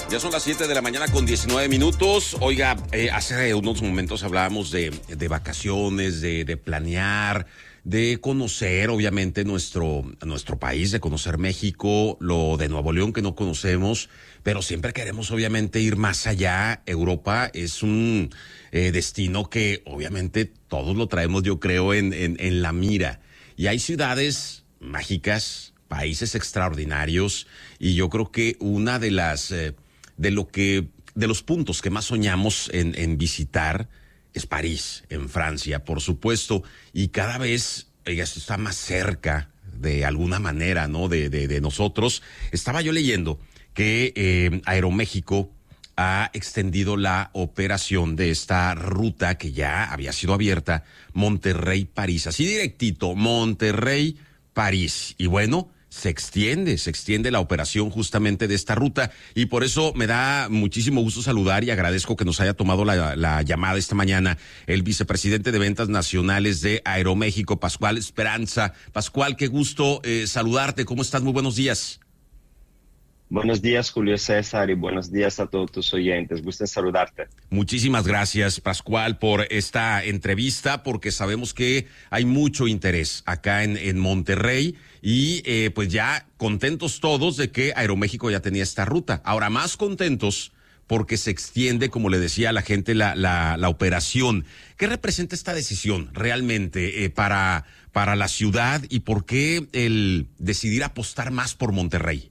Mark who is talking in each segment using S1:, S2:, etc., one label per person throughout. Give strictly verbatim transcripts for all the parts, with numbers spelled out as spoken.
S1: Ya son las siete de la mañana con diecinueve minutos. Oiga, eh, hace unos momentos hablábamos de, de vacaciones, de, de planear, de conocer obviamente nuestro, nuestro país, de conocer México, lo de Nuevo León que no conocemos, pero siempre queremos obviamente ir más allá. Europa es un eh, destino que obviamente todos lo traemos, yo creo, en, en, en la mira. Y hay ciudades mágicas, países extraordinarios, y yo creo que una de las... Eh, de lo que, de los puntos que más soñamos en, en visitar es París, en Francia, por supuesto, y cada vez ella está más cerca de alguna manera, ¿no? De, de, de nosotros. Estaba yo leyendo que eh, Aeroméxico ha extendido la operación de esta ruta que ya había sido abierta, Monterrey-París, así directito, Monterrey-París. Y bueno, se extiende, se extiende la operación justamente de esta ruta, y por eso me da muchísimo gusto saludar y agradezco que nos haya tomado la, la llamada esta mañana el vicepresidente de Ventas Nacionales de Aeroméxico, Pascual Esperanza. Pascual, qué gusto eh, saludarte. ¿Cómo estás? Muy buenos días.
S2: Buenos días, Julio César, y buenos días a todos tus oyentes. Gusto en saludarte.
S1: Muchísimas gracias, Pascual, por esta entrevista, porque sabemos que hay mucho interés acá en, en Monterrey y eh, pues ya contentos todos de que Aeroméxico ya tenía esta ruta. Ahora más contentos porque se extiende, como le decía a la gente, la, la, la operación. ¿Qué representa esta decisión realmente eh, para, para la ciudad y por qué el decidir apostar más por Monterrey?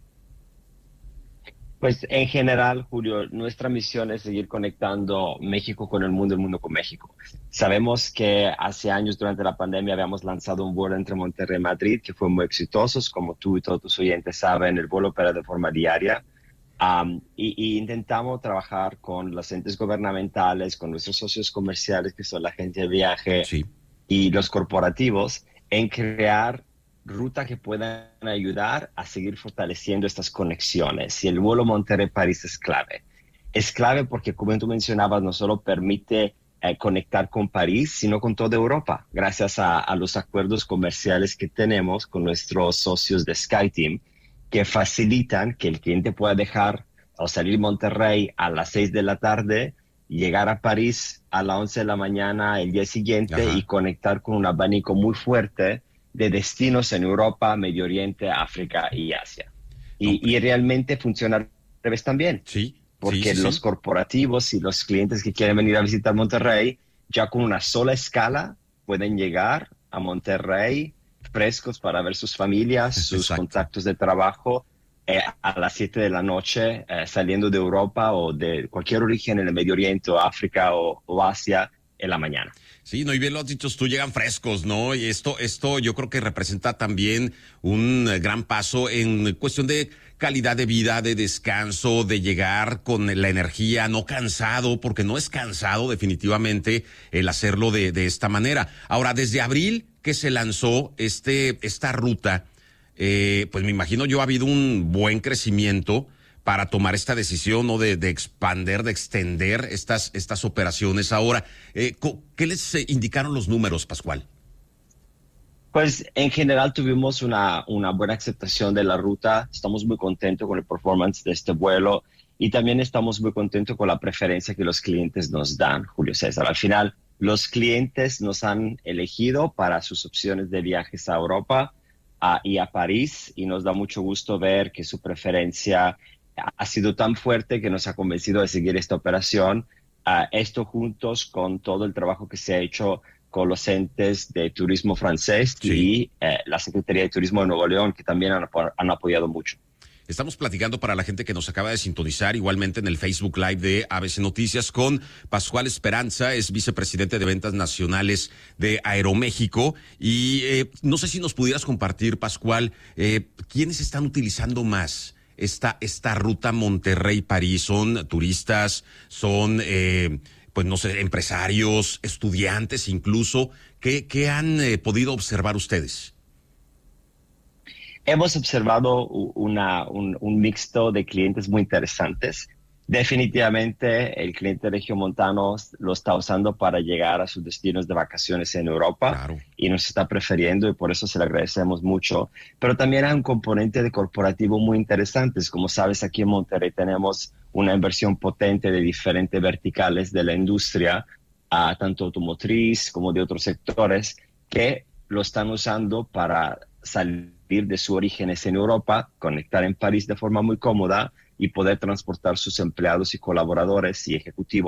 S2: Pues en general, Julio, nuestra misión es seguir conectando México con el mundo, el mundo con México. Sabemos que hace años durante la pandemia habíamos lanzado un vuelo entre Monterrey y Madrid que fue muy exitoso, como tú y todos tus oyentes saben, el vuelo opera de forma diaria. Um, y, y intentamos trabajar con los entes gubernamentales, con nuestros socios comerciales, que son la agencia de viaje,
S1: sí,
S2: y los corporativos, en crear ruta que puedan ayudar a seguir fortaleciendo estas conexiones. Y el vuelo Monterrey-París es clave. Es clave porque, como tú mencionabas, no solo permite eh, conectar con París, sino con toda Europa, gracias a, a los acuerdos comerciales que tenemos con nuestros socios de SkyTeam, que facilitan que el cliente pueda dejar o salir Monterrey a las seis de la tarde, llegar a París a las once de la mañana el día siguiente. Ajá. Y conectar con un abanico muy fuerte de destinos en Europa, Medio Oriente, África y Asia. Y, okay. y realmente funciona al revés también.
S1: Sí.
S2: Porque
S1: sí, sí,
S2: los
S1: sí.
S2: corporativos y los clientes que quieren venir a visitar Monterrey, ya con una sola escala pueden llegar a Monterrey frescos para ver sus familias, sus Exacto. contactos de trabajo eh, a las siete de la noche, eh, saliendo de Europa o de cualquier origen en el Medio Oriente, o África o, o Asia en la mañana.
S1: Sí, no, y bien lo has dicho tú, llegan frescos, ¿no? Y esto, esto yo creo que representa también un gran paso en cuestión de calidad de vida, de descanso, de llegar con la energía, no cansado, porque no es cansado definitivamente el hacerlo de, de esta manera. Ahora, desde abril que se lanzó este, esta ruta, eh, pues me imagino yo ha habido un buen crecimiento para tomar esta decisión, ¿no? De, de expander, de extender estas, estas operaciones. Ahora, eh, ¿qué les eh, indicaron los números, Pascual?
S2: Pues en general tuvimos una, una buena aceptación de la ruta. Estamos muy contentos con el performance de este vuelo y también estamos muy contentos con la preferencia que los clientes nos dan, Julio César. Al final, los clientes nos han elegido para sus opciones de viajes a Europa uh, y a París, y nos da mucho gusto ver que su preferencia ha sido tan fuerte que nos ha convencido de seguir esta operación. Uh, esto juntos con todo el trabajo que se ha hecho con los entes de turismo francés sí. y eh, la Secretaría de Turismo de Nuevo León, que también han, han apoyado mucho.
S1: Estamos platicando para la gente que nos acaba de sintonizar, igualmente en el Facebook Live de A B C Noticias, con Pascual Esperanza, es vicepresidente de Ventas Nacionales de Aeroméxico. Y eh, no sé si nos pudieras compartir, Pascual, eh, ¿quiénes están utilizando más esta, esta ruta Monterrey-París? ¿Son turistas? ¿Son, eh, pues no sé, empresarios, estudiantes incluso? ¿Qué, qué han eh, podido observar ustedes?
S2: Hemos observado una, un, un mixto de clientes muy interesantes, Definitivamente el cliente regiomontano lo está usando para llegar a sus destinos de vacaciones en Europa,
S1: Claro.
S2: y nos está prefiriendo y por eso se le agradecemos mucho. Pero también hay un componente de corporativo muy interesante. Como sabes, aquí en Monterrey tenemos una inversión potente de diferentes verticales de la industria, a tanto automotriz como de otros sectores, que lo están usando para salir de sus orígenes en Europa, conectar en París de forma muy cómoda y poder transportar sus empleados y colaboradores y ejecutivos